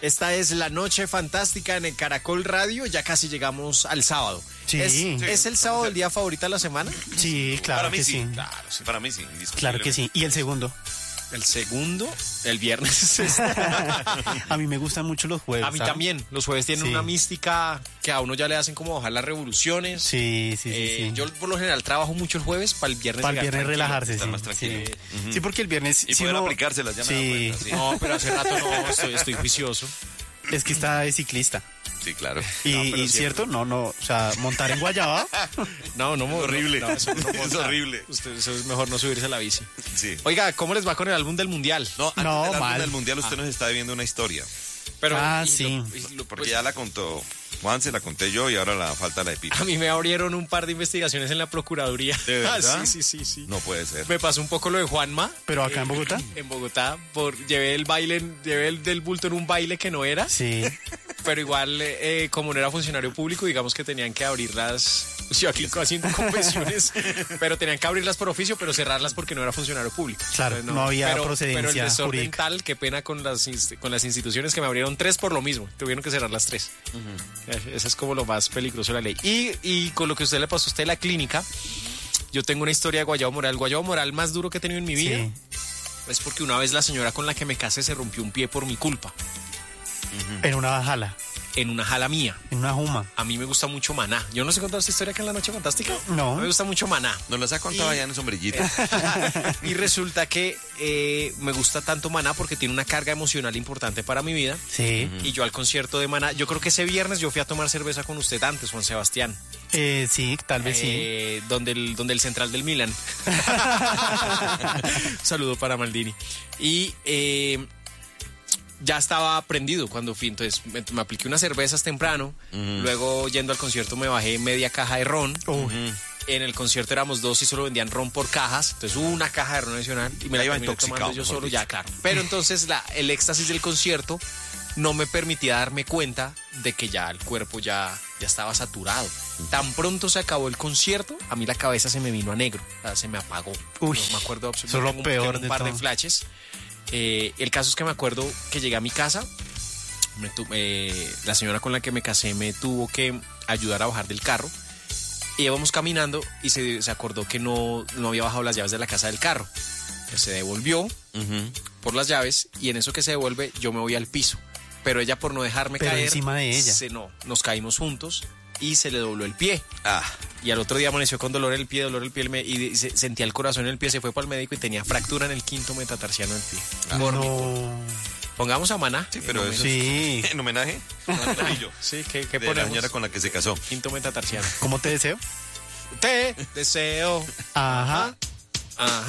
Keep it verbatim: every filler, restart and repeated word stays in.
Esta es la noche fantástica en el Caracol Radio. Ya casi llegamos al sábado. Sí. ¿Es, Sí. ¿es el sábado el día favorito de la semana? Sí, claro para mí que sí. sí. Claro, sí, para mí sí. Claro que sí. ¿Y el segundo? El segundo, el viernes. A mí me gustan mucho los jueves. A mí ¿sabes? también. Los jueves tienen Sí. una mística que a uno ya le hacen como bajar las revoluciones. Sí, sí, sí. Eh, sí. Yo por lo general trabajo mucho el jueves para el viernes. Para el llegar viernes tranquilo. relajarse, estar sí. más tranquilo. Sí. Ujú. Sí, porque el viernes... Y si poder uno- aplicárselas, ya me Sí. he dado cuenta, sí. No, pero hace rato no, estoy, estoy juicioso. Es que está de ciclista. Sí, claro. Y, No, pero y cierto, no, no, o sea, montar en Guayaba. No, no, Es horrible. no, eso no Es monta. horrible. Usted, eso es mejor no subirse a la bici. Sí. Oiga, ¿cómo les va con el álbum del Mundial? No, antes No, del álbum mal. del Mundial usted nos está viendo una historia. Pero, Ah, y lo- sí. y lo- Porque pues, ya la contó Juan, se la conté yo y ahora la falta la de Pipe. a mí me abrieron un par de investigaciones en la Procuraduría. ¿De verdad? Ah, sí, sí, sí, sí. No puede ser. Me pasó un poco lo de Juanma. Pero acá eh, en Bogotá. En Bogotá, por, llevé el baile, en- llevé el del bulto en un baile que no era, Sí. pero igual, eh, como no era funcionario público, digamos que tenían que abrirlas. Yo aquí haciendo confesiones, pero tenían que abrirlas por oficio, pero cerrarlas porque no era funcionario público. Claro, Entonces, no había pero, procedencia Pero el desorden jurídica. tal, qué pena con las, inst- con las instituciones que me abrieron tres por lo mismo. Tuvieron que cerrar las tres. Eh, Esa es como lo más peligroso de la ley. Y, y con lo que usted le pasó a usted en la clínica, yo tengo una historia de guayabo moral. El guayabo moral más duro que he tenido en mi vida Sí. es porque una vez la señora con la que me casé se rompió un pie por mi culpa, En una jala, en una jala mía. en una juma. A mí me gusta mucho Maná. Yo no sé contar esta historia acá en La Noche Fantástica. No. Me gusta mucho Maná. Nos las ha contado allá en el sombrillito. Y resulta que eh, me gusta tanto Maná porque tiene una carga emocional importante para mi vida. Sí. Y yo al concierto de Maná, yo creo que ese viernes yo fui a tomar cerveza con usted antes, Juan Sebastián. Eh, sí, tal vez sí. Eh, donde, el, donde el central del Milan. Saludo para Maldini. Y eh, ya estaba prendido cuando fui, entonces me, me apliqué unas cervezas temprano. Luego, yendo al concierto, me bajé media caja de ron. Uy. En el concierto éramos dos y solo vendían ron por cajas. Entonces hubo una caja de ron adicional y me Ya la iba terminé intoxicado, tomando yo mejor solo, dicho. ya claro. Pero entonces la, el éxtasis del concierto no me permitía darme cuenta de que ya el cuerpo ya, ya estaba saturado. Tan pronto se acabó el concierto, a mí la cabeza se me vino a negro, o sea, se me apagó. Uy, No me acuerdo eso es lo absolutamente. peor tengo un de par de todo. flashes. Eh, el caso es que me acuerdo que llegué a mi casa, me tu- eh, la señora con la que me casé me tuvo que ayudar a bajar del carro. Y íbamos caminando y se, se acordó que no, no había bajado las llaves de la casa del carro. Entonces se devolvió Ujú. por las llaves y en eso que se devuelve yo me voy al piso. Pero ella, por no dejarme Pero caer, encima de ella. Se, no, nos caímos juntos y se le dobló el pie. Ah, Y al otro día amaneció con dolor en el pie, dolor en el pie, el me- y se- sentía el corazón en el pie, se fue para el médico y tenía fractura en el quinto metatarsiano del pie. Por mi- No. Pongamos a Maná. sí, pero en eso Sí. es en homenaje a Pillo, Sí, ¿qué, qué de la ponemos? señora con la que se casó. Quinto metatarsiano. ¿Cómo te deseo? Te deseo. Ajá. Ajá.